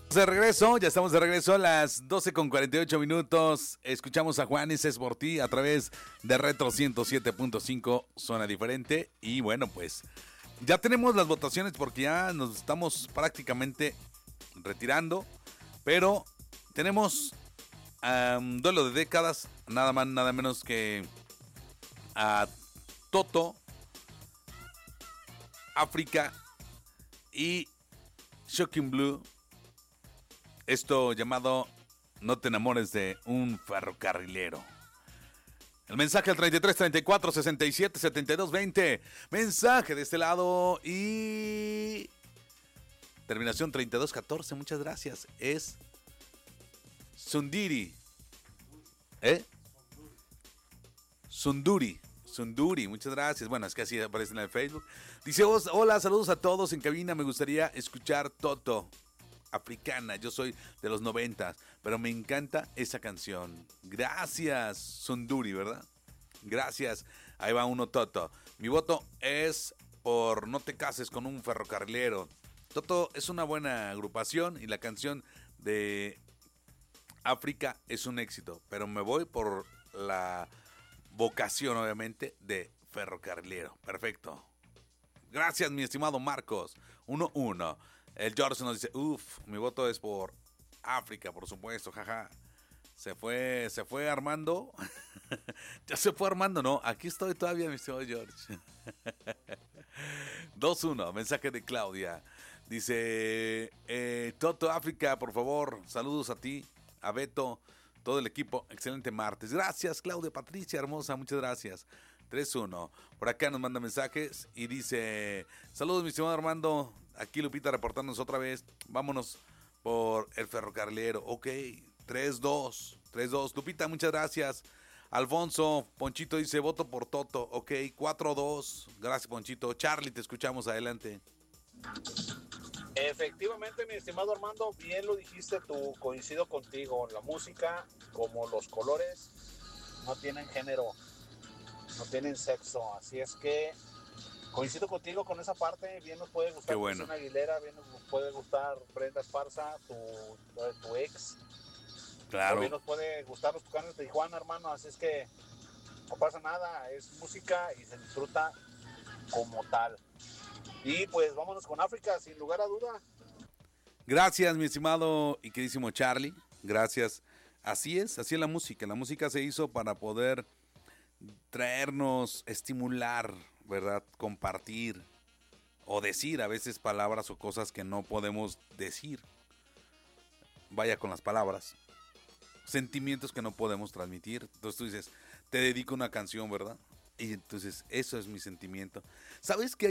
De regreso, ya estamos de regreso a las 12:48 minutos. Escuchamos a Juanes es por ti a través de Retro 107.5, zona diferente. Y bueno, pues ya tenemos las votaciones porque ya nos estamos prácticamente retirando. Pero tenemos duelo de décadas, nada más, nada menos que a Toto, África y Shocking Blue. Esto llamado No te enamores de un ferrocarrilero. El mensaje al 33 34 67 72 20. Mensaje de este lado y terminación 32 14. Muchas gracias. Es Sundiri. Sunduri, muchas gracias. Bueno, es que así aparece en el Facebook. Dice, hola, saludos a todos en cabina. Me gustaría escuchar Toto. Africana, yo soy de los 90, pero me encanta esa canción. Gracias, Sunduri, ¿verdad? Gracias. Ahí va uno, Toto. Mi voto es por No te cases con un ferrocarrilero. Toto es una buena agrupación y la canción de África es un éxito, pero me voy por la vocación, obviamente, de ferrocarrilero. Perfecto. Gracias, mi estimado Marcos. 1-1. El George nos dice, mi voto es por África, por supuesto, jaja. Se fue Armando. Ya se fue Armando, no. Aquí estoy todavía, mi estimado George. 2-1, mensaje de Claudia. Dice, Toto África, por favor, saludos a ti, a Beto, todo el equipo. Excelente martes. Gracias, Claudia, Patricia, hermosa, muchas gracias. 3-1. Por acá nos manda mensajes y dice, saludos mi estimado Armando, aquí Lupita reportándonos otra vez, vámonos por el ferrocarrilero. Ok, 3-2. Lupita, muchas gracias. Alfonso, Ponchito dice, voto por Toto. Ok, 4-2. Gracias, Ponchito. Charlie, te escuchamos, adelante. Efectivamente, mi estimado Armando, bien lo dijiste tú, coincido contigo. La música, como los colores, no tienen género, no tienen sexo, así es que coincido contigo con esa parte. Bien nos puede gustar Cristina Aguilera, bien nos puede gustar Brenda Esparza, tu ex. Claro. O bien nos puede gustar los Tucanes de Tijuana, hermano, así es que no pasa nada, es música y se disfruta como tal. Y pues vámonos con África, sin lugar a duda. Gracias, mi estimado y queridísimo Charlie. Gracias. Así es la música. La música se hizo para poder traernos, estimular, ¿verdad? Compartir o decir a veces palabras o cosas que no podemos decir. Vaya con las palabras. Sentimientos que no podemos transmitir. Entonces tú dices, te dedico una canción, ¿verdad? Y entonces eso es mi sentimiento. ¿Sabes qué?